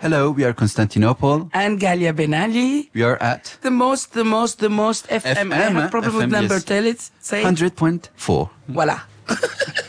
Hello, we are Constantinople. And Galia Benali. We are at The most FM. I have a problem with FM, number. yes. Tell it. Say it. 100.4. Voila.